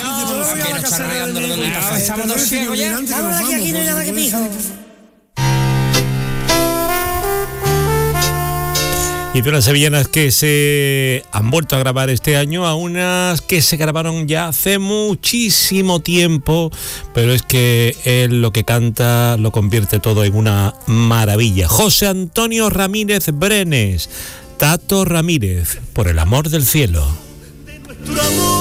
Estamos dos ciegos ya. Vamos aquí, no hay nada que pijo. Y de unas sevillanas que se han vuelto a grabar este año a unas que se grabaron ya hace muchísimo tiempo, pero es que él lo que canta lo convierte todo en una maravilla. José Antonio Ramírez Brenes, Tato Ramírez, Por el amor del cielo.